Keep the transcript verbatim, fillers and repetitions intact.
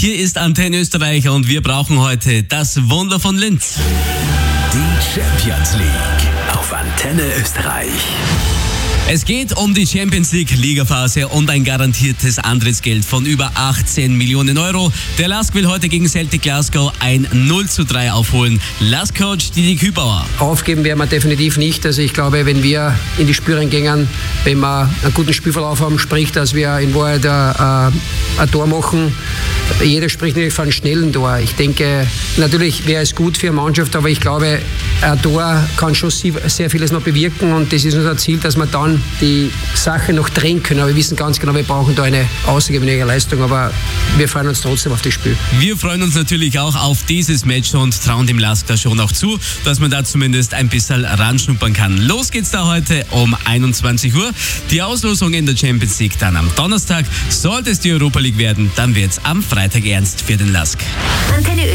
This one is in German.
Hier ist Antenne Österreich und wir brauchen heute das Wunder von Linz. Die Champions League auf Antenne Österreich. Es geht um die Champions League Ligaphase und ein garantiertes Antrittsgeld von über achtzehn Millionen Euro. Der Lask will heute gegen Celtic Glasgow ein null zu drei aufholen. Lask-Coach Didi Kübauer. Aufgeben werden wir definitiv nicht. Also ich glaube, wenn wir in die Spüren gehen, wenn wir einen guten Spielverlauf haben, sprich, dass wir in Wahrheit ein, ein Tor machen. Jeder spricht natürlich von einem schnellen Tor. Ich denke, natürlich wäre es gut für eine Mannschaft, aber ich glaube, ein Tor kann schon sehr vieles noch bewirken und das ist unser Ziel, dass wir dann die Sache noch drehen können. Aber wir wissen ganz genau, wir brauchen da eine außergewöhnliche Leistung, aber wir freuen uns trotzdem auf das Spiel. Wir freuen uns natürlich auch auf dieses Match und trauen dem Lask da schon auch zu, dass man da zumindest ein bisschen ranschnuppern kann. Los geht's da heute um einundzwanzig Uhr. Die Auslosung in der Champions League dann am Donnerstag. Sollte es die Europa League werden, dann wird's am Freitag ernst für den Lask. Antenne